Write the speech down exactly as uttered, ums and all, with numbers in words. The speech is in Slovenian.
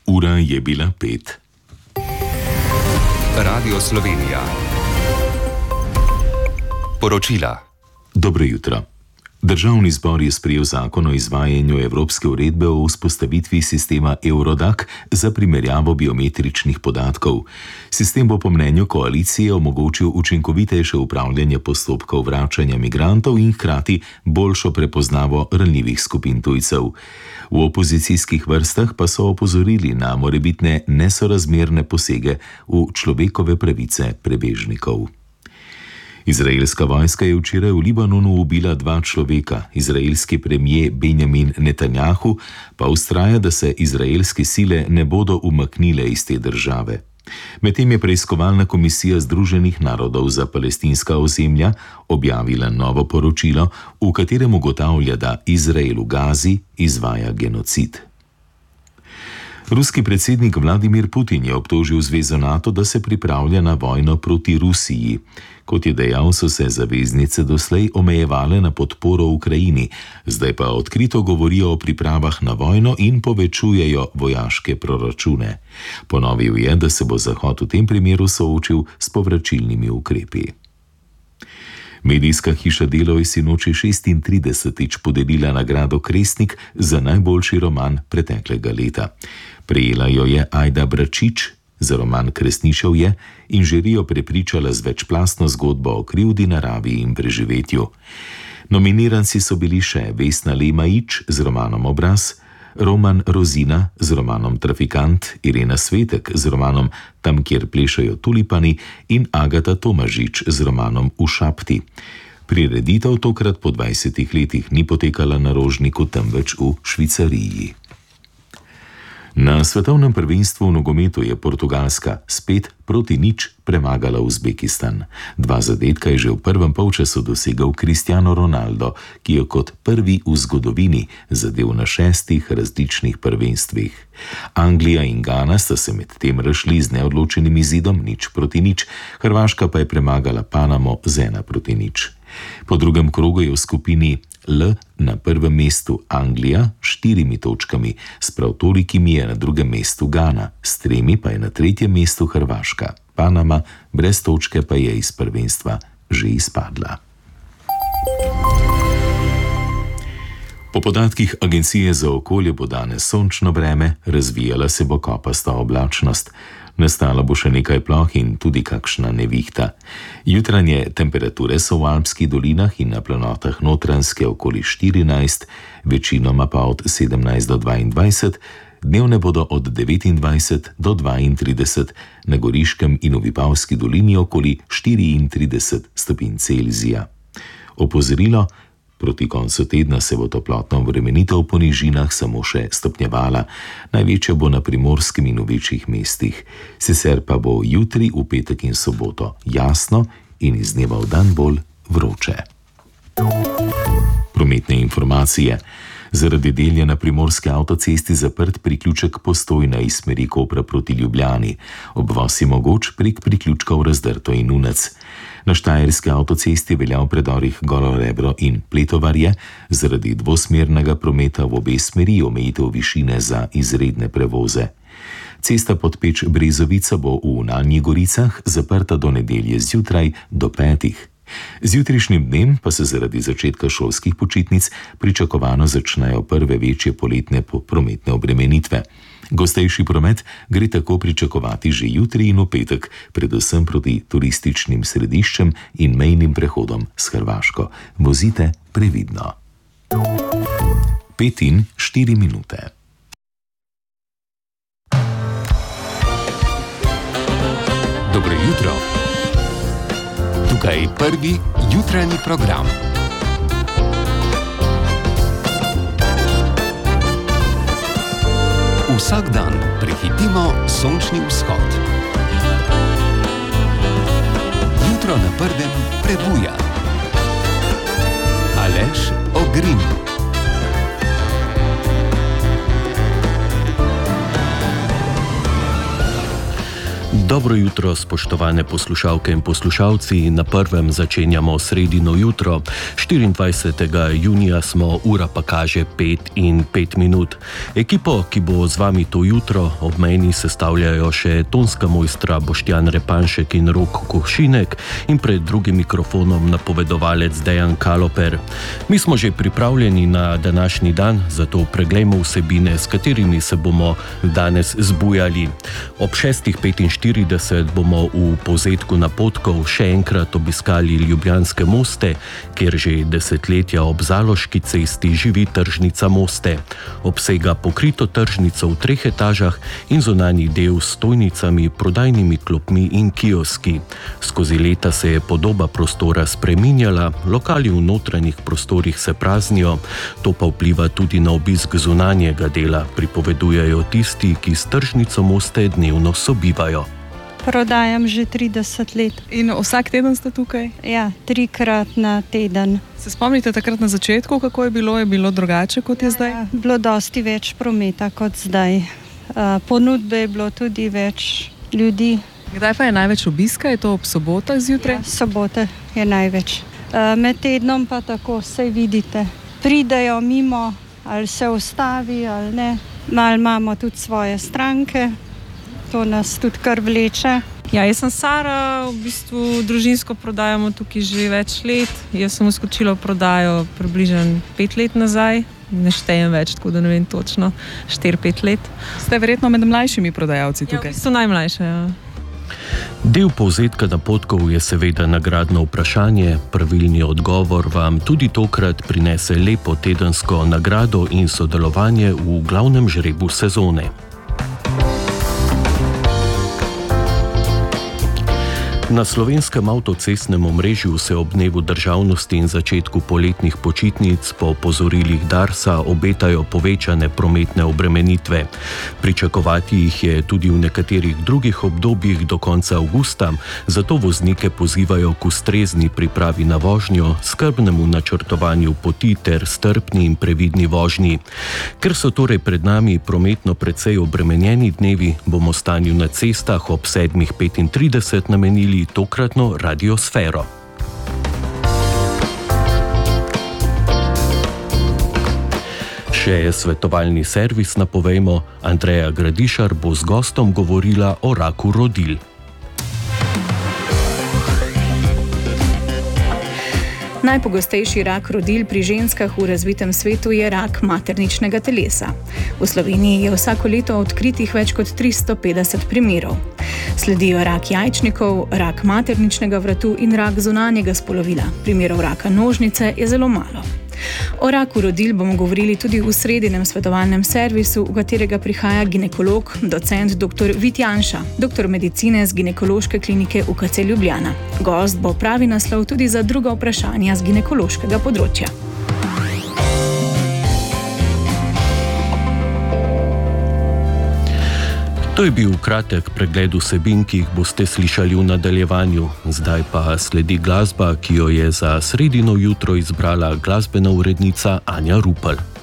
Ura je bila pet. Radio Slovenija. Poročila. Dobro jutro. Državni zbor je sprejel zakon o izvajanju Evropske uredbe o vzpostavitvi sistema Eurodac za primerjavo biometričnih podatkov. Sistem bo po mnenju koalicije omogočil učinkovitejše upravljanje postopkov vračanja migrantov in hkrati boljšo prepoznavo ranljivih skupin tujcev. V opozicijskih vrstah pa so opozorili na morebitne nesorazmerne posege v človekove pravice prebežnikov. Izraelska vojska je včeraj v Libanonu ubila dva človeka. Izraelski premier Benjamin Netanjahu pa vztraja, da se izraelske sile ne bodo umaknile iz te države. Medtem je preiskovalna komisija Združenih narodov za palestinska ozemlja objavila novo poročilo, v katerem ugotavlja, da Izrael v Gazi izvaja genocid. Ruski predsednik Vladimir Putin je obtožil Zvezo NATO, da se pripravlja na vojno proti Rusiji. Kot je dejal, so se zaveznice doslej omejevale na podporo Ukrajini, zdaj pa odkrito govorijo o pripravah na vojno in povečujejo vojaške proračune. Ponovil je, da se bo Zahod v tem primeru soočil s povračilnimi ukrepi. Medijska hiša Delo je sinoči šestintridesetič podelila nagrado Kresnik za najboljši roman preteklega leta. Prejela jo je Ajda Bračič za roman Kresnišev je in žirijo prepričala z večplastno zgodbo o krivdi, naravi in preživetju. Nominiranci so bili še Vesna Lemajič z romanom Obraz, Roman Rozina z romanom Trafikant, Irena Svetek z romanom Tam, kjer plešajo tulipani in Agata Tomažič z romanom V šapti. Prireditev tokrat po dvajsetih letih ni potekala na Rožniku, temveč v Švicariji. Na svetovnem prvenstvu v nogometu je Portugalska spet proti nič premagala Uzbekistan. Dva zadetka je že v prvem polčasu dosegel Cristiano Ronaldo, ki je kot prvi v zgodovini zadel na šestih različnih prvenstvih. Anglija in Gana sta se med tem razšli z neodločenim izidom nič proti nič, Hrvaška pa je premagala Panamo z ena proti nič. Po drugem krogu je v skupini L na prvem mestu Anglija s štirimi točkami, s prav tolikimi je na drugem mestu Gana, s tremi pa je na tretjem mestu Hrvaška. Panama brez točke pa je iz prvenstva že izpadla. Po podatkih Agencije za okolje bo danes sončno vreme, razvijala se bo kopasta oblačnost. Nastala bo še nekaj ploh in tudi kakšna nevihta. Jutranje temperature so v Alpskih dolinah in na planotah Notranjske okoli štirinajst, večinoma pa od sedemnajst do dvaindvajset, dnevne bodo od devetindvajset do dvaintrideset, na Goriškem in v Vipavski dolini okoli štiriintrideset stopinj Celzija. Opozorilo: proti koncu tedna se bo toplotna vremenitev po nižinah samo še stopnjevala, največja bo na Primorskem in v večjih mestih. Sicer pa bo jutri, v petek in soboto jasno in iz dneva v dan bolj vroče. Prometne informacije. Zaradi delja na primorski avtocesti zaprt priključek Postojna iz smeri Kopra proti Ljubljani. Obvoz je mogoč prek priključkov Razdrto in Unec. Na štajerski avtocesti velja v predorih Golo Rebro in Pletovarje zaradi dvosmernega prometa v obe smeri omejitev višine za izredne prevoze. Cesta Podpeč Brezovica bo v Unanjih Goricah zaprta do nedelje zjutraj do petih. Z jutrišnjim dnem pa se zaradi začetka šolskih počitnic pričakovano začnejo prve večje poletne prometne obremenitve. Gostejši promet gre tako pričakovati že jutri in v petek, predvsem proti turističnim središčem in mejnim prehodom s Hrvaško. Vozite previdno. Pet in štiri minute. Dobro jutro. Tukaj prvi jutranji program. Vsak dan prehitimo sončni vzhod. Jutro na prvem prebuja. Aleš Ogrin. Dobro jutro, spoštovane poslušalke in poslušalci. Na prvem začenjamo sredino jutro. štiriindvajsetega junija smo, ura pa kaže pet in pet minut. Ekipo, ki bo z vami to jutro, ob meni sestavljajo še tonska mojstra Boštjan Repanšek in Rok Košinek in pred drugim mikrofonom napovedovalec Dejan Kaloper. Mi smo že pripravljeni na današnji dan, zato preglejmo vsebine, s katerimi se bomo danes zbujali. Ob šestih petinštirideset bomo v povzetku napotkov še enkrat obiskali Ljubljanske moste, kjer že desetletja ob Zaloški cesti živi tržnica Moste. Obsega pokrito tržnico v treh etažah in zunanji del s stojnicami, prodajnimi klopmi in kioski. Skozi leta se je podoba prostora spreminjala, lokali v notranjih prostorih se praznijo, to pa vpliva tudi na obisk zunanjega dela, pripovedujejo tisti, ki s tržnico Moste dnevno sobivajo. Prodajam že trideset let. In vsak teden ste tukaj? Ja, trikrat na teden. Se spomnite takrat na začetku, kako je bilo? Je bilo drugače, kot je zdaj? Ja, bilo dosti več prometa kot zdaj. Uh, ponudbe je bilo tudi več ljudi. Kdaj pa je največ obiska? Je to ob sobotah zjutraj? Ja, sobote je največ. Uh, med tednom pa tako, saj vidite. Pridejo mimo, ali se ustavi, ali ne. Mal imamo tudi svoje stranke. To nas tudi kar vleče. Ja, jaz sem Sara, v bistvu družinsko prodajamo tukaj že več let. Jaz sem uskočila v prodajo približno pet let nazaj. Ne štejem več, tako da ne vem točno, štiri pet let. Ste verjetno med mlajšimi prodajalci tukaj? Ja, v bistvu najmlajša, ja. Del povzetka napotkov je seveda nagradno vprašanje. Pravilni odgovor vam tudi tokrat prinese lepo tedensko nagrado in sodelovanje v glavnem žrebu sezone. Na slovenskem avtocestnem omrežju se ob dnevu državnosti in začetku poletnih počitnic po opozorilih Darsa obetajo povečane prometne obremenitve. Pričakovati jih je tudi v nekaterih drugih obdobjih do konca avgusta, zato voznike pozivajo k ustrezni pripravi na vožnjo, skrbnemu načrtovanju poti ter strpni in previdni vožnji. Ker so torej pred nami prometno precej obremenjeni dnevi, bomo stanju na cestah ob sedmih petintrideset namenili tokratno radiosfero. Še svetovalni servis napovejmo, Andreja Gradišar bo z gostom govorila o raku rodil. Najpogostejši rak rodil pri ženskah v razvitem svetu je rak materničnega telesa. V Sloveniji je vsako leto odkritih več kot tristo petdeset primerov. Sledijo rak jajčnikov, rak materničnega vratu in rak zunanjega spolovila. Primerov raka nožnice je zelo malo. O raku rodil bomo govorili tudi v sredinem svetovalnem servisu, v katerega prihaja ginekolog, docent doktor Vit Janša, doktor medicine z ginekološke klinike U K C Ljubljana. Gost bo pravi naslov tudi za druga vprašanja z ginekološkega področja. To je bil kratek pregled vsebin, ki jih boste slišali v nadaljevanju. Zdaj pa sledi glasba, ki jo je za sredino jutro izbrala glasbena urednica Anja Rupel.